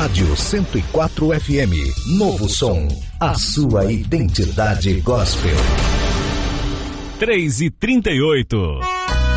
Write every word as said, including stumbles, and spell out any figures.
Rádio cento e quatro F M, Novo Som, a sua identidade gospel. três e trinta e oito.